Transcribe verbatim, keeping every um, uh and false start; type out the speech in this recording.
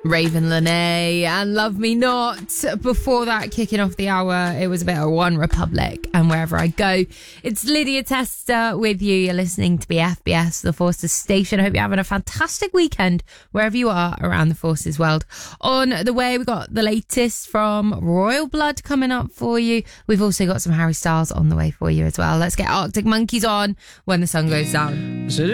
Raven Lene and Love Me Not. Before that, kicking off the hour, it was a bit of One Republic and Wherever I Go. It's Lydia Tester with you. You're listening to B F B S, the Forces Station. I hope you're having a fantastic weekend wherever you are around the Forces world. On the way, we've got the latest from Royal Blood coming up for you. We've also got some Harry Styles on the way for you as well. Let's get Arctic Monkeys on When the Sun Goes Down.